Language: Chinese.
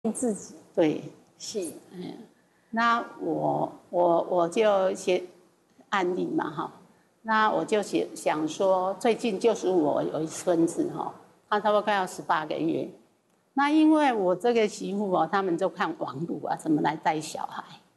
自己。 对， 是， 那我就写案例嘛哈，那我就想说，最近就是我有一孙子哈，他差不多快要18个月，那因为我这个媳妇哦，他们就看网路啊，怎么来带小孩，